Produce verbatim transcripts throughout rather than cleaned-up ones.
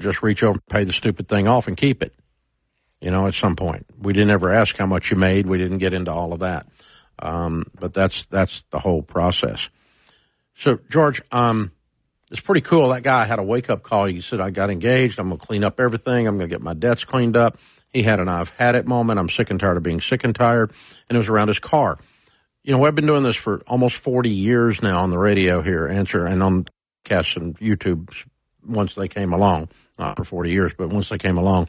just reach over and pay the stupid thing off and keep it, you know, at some point. We didn't ever ask how much you made. We didn't get into all of that. Um, but that's that's the whole process. So, George, um, it's pretty cool. That guy had a wake-up call. He said, I got engaged. I'm going to clean up everything. I'm going to get my debts cleaned up. He had an I've had it moment. I'm sick and tired of being sick and tired. And it was around his car. You know, I've been doing this for almost forty years now on the radio here, answer, and on podcasts and YouTube once they came along. Not for forty years, but once they came along.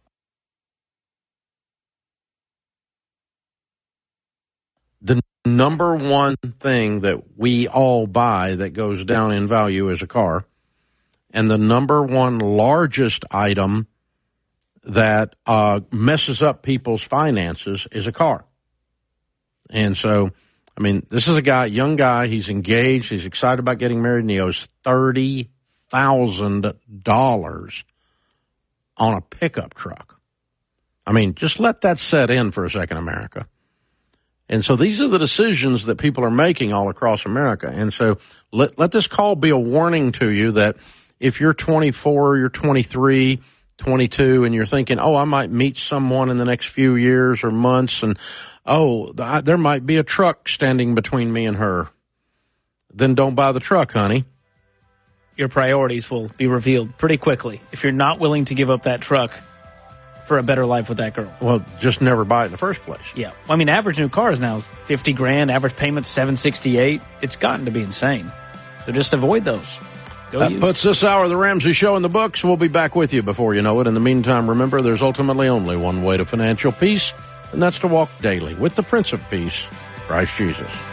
The number one thing that we all buy that goes down in value is a car. And the number one largest item that uh, messes up people's finances is a car. And so, I mean, this is a guy, young guy. He's engaged. He's excited about getting married, and he owes thirty thousand dollars on a pickup truck. I mean, just let that set in for a second, America. And so these are the decisions that people are making all across America. And so let, let this call be a warning to you that if you're twenty-four, you're twenty-three, twenty-two, and you're thinking, oh, I might meet someone in the next few years or months, and, oh, th- there might be a truck standing between me and her, then don't buy the truck, honey. Your priorities will be revealed pretty quickly if you're not willing to give up that truck for a better life with that girl. Well, just never buy it in the first place. Yeah. I mean, average new cars now is fifty grand, average payment seven sixty-eight. It's gotten to be insane. So just avoid those. Go that use. puts this hour of the Ramsey Show in the books. We'll be back with you before you know it. In the meantime, remember, there's ultimately only one way to financial peace, and that's to walk daily with the Prince of Peace, Christ Jesus.